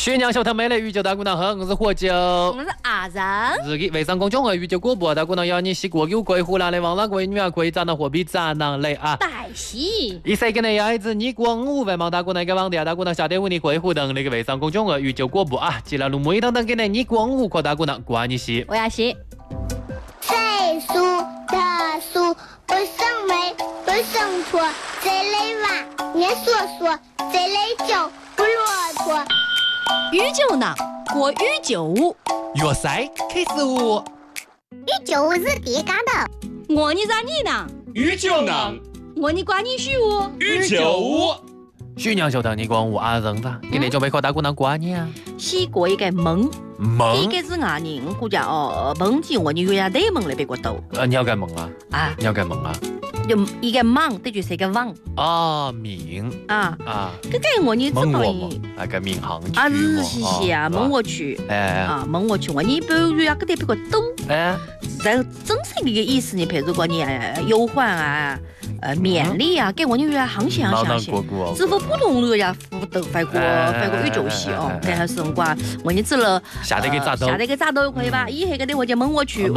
徐娘小头妹的宇宙大姑娘好，我是火酒， 我是阿然。 日记微商公众号宇宙广播大姑娘要你是国有贵湖南的王老贵女啊，可以找到货币展览类啊。 大喜。 一岁跟你要一直你光五万毛大姑娘给网店大姑娘下点为你贵湖等那个微商公众号宇宙广播啊，记了路每当当给你光五扩大姑娘关你西。 我要西。 岁数特殊，我生美，我生错，这类娃，年说说，这类酒不啰嗦。 宇宙呢？过宇宙舞。 粤赛开始舞。 宇宙舞是第干的。 我你咋你呢？ 宇宙呢？ 我你关你许我。 宇宙舞。 徐娘小头你光我阿人吧，给你准备扩大姑娘关你啊。 西过一个蒙。 蒙。 一个是伢人，估计蒙字我你约下对蒙来别个斗。 你要干蒙啊？ 啊， 你要干蒙啊？ 就一个忙，对就是一个网。 啊，明。 啊。这个我你蒙我蒙，那个民航区。 啊，日西啊，蒙我去。啊，蒙我去，我你不约下个对别个斗。然后真是这个意思呢，譬如说你忧患啊。勉励啊，给我你约航线啊，相信。支付普通人家都发过宇宙系哦，这还是我你知了。 下得个咋斗？ 下得个咋斗可以吧？以后个的我就蒙我去。